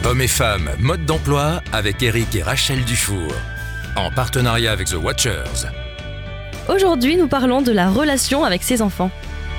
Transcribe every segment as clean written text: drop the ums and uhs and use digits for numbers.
Hommes et femmes, mode d'emploi avec Eric et Rachel Dufour. En partenariat avec The Watchers. Aujourd'hui, nous parlons de la relation avec ses enfants.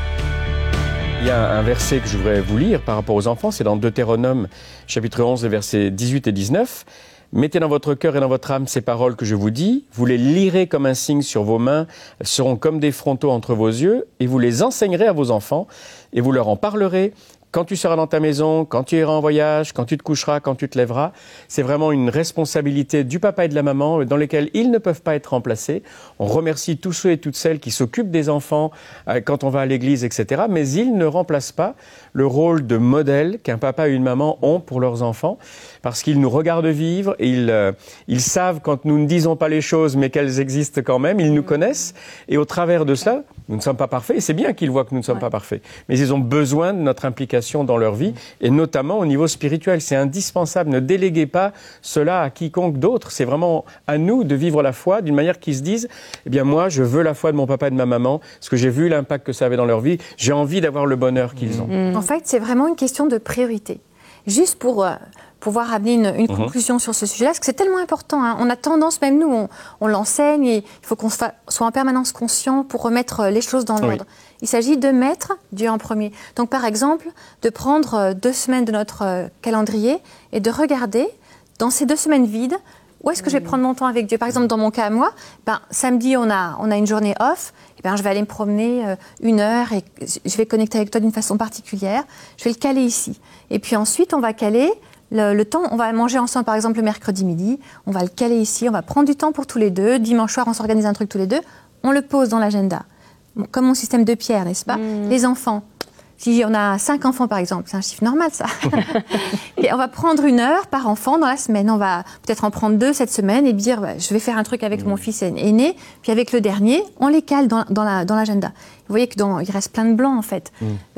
Il y a un verset que je voudrais vous lire par rapport aux enfants, c'est dans Deutéronome, chapitre 11, versets 18 et 19. « Mettez dans votre cœur et dans votre âme ces paroles que je vous dis, vous les lirez comme un signe sur vos mains, elles seront comme des frontaux entre vos yeux, et vous les enseignerez à vos enfants, et vous leur en parlerez quand tu seras dans ta maison, quand tu iras en voyage, quand tu te coucheras, quand tu te lèveras. » C'est vraiment une responsabilité du papa et de la maman dans lesquelles ils ne peuvent pas être remplacés. On remercie tous ceux et toutes celles qui s'occupent des enfants quand on va à l'église, etc. Mais ils ne remplacent pas le rôle de modèle qu'un papa et une maman ont pour leurs enfants, parce qu'ils nous regardent vivre et ils savent quand nous ne disons pas les choses, mais qu'elles existent quand même. Ils nous connaissent et au travers de cela, nous ne sommes pas parfaits. Et c'est bien qu'ils voient que nous ne sommes pas parfaits. Mais ils ont besoin de notre implication dans leur vie, et notamment au niveau spirituel. C'est indispensable. Ne déléguez pas cela à quiconque d'autre. C'est vraiment à nous de vivre la foi d'une manière qu'ils se disent « Eh bien moi, je veux la foi de mon papa et de ma maman, parce que j'ai vu l'impact que ça avait dans leur vie. J'ai envie d'avoir le bonheur qu'ils ont. » En fait, c'est vraiment une question de priorité. Juste pour pouvoir amener une conclusion sur ce sujet-là, parce que c'est tellement important. Hein. On a tendance, même nous, on l'enseigne, et il faut qu'on soit en permanence conscient pour remettre les choses dans l'ordre. Il s'agit de mettre Dieu en premier. Donc, par exemple, de prendre 2 semaines de notre calendrier et de regarder, dans ces 2 semaines vides, où est-ce que je vais prendre mon temps avec Dieu. Par exemple, dans mon cas à moi, samedi, on a une journée off. Je vais aller me promener 1 heure et je vais connecter avec toi d'une façon particulière. Je vais le caler ici. Et puis ensuite, on va caler le temps. On va manger ensemble, par exemple, le mercredi midi. On va le caler ici. On va prendre du temps pour tous les deux. Dimanche soir, on s'organise un truc tous les deux. On le pose dans l'agenda. Comme mon système de pierre, n'est-ce pas ? Les enfants. Si on a 5 enfants, par exemple, c'est un chiffre normal, ça. Et on va prendre 1 heure par enfant dans la semaine. On va peut-être en prendre 2 cette semaine et dire je vais faire un truc avec mon fils aîné. Puis avec le dernier, on les cale dans l'agenda. Vous voyez qu'il reste plein de blancs, en fait.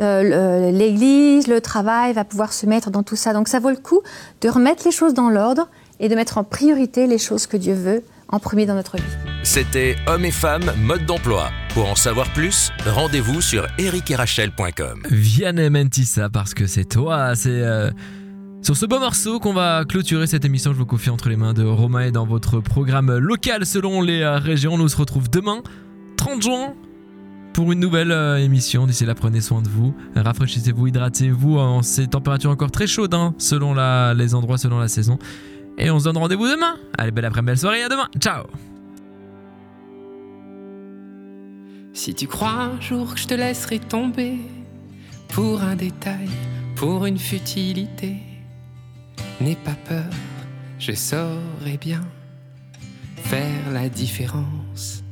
L'église, le travail va pouvoir se mettre dans tout ça. Donc ça vaut le coup de remettre les choses dans l'ordre et de mettre en priorité les choses que Dieu veut en premier dans notre vie. C'était Hommes et femmes, mode d'emploi. Pour en savoir plus, rendez-vous sur ericerachel.com. Vianney Mentissa, parce que c'est toi, c'est sur ce beau morceau qu'on va clôturer cette émission. Je vous confie entre les mains de Romain et dans votre programme local selon les régions. Nous se retrouve demain, 30 juin, pour une nouvelle émission. D'ici là, prenez soin de vous, rafraîchissez-vous, hydratez-vous en ces températures encore très chaudes, selon les endroits, selon la saison. Et on se donne rendez-vous demain. Allez, belle après-midi, belle soirée, à demain. Ciao. Si tu crois un jour que je te laisserai tomber pour un détail, pour une futilité, n'aie pas peur, je saurai bien faire la différence.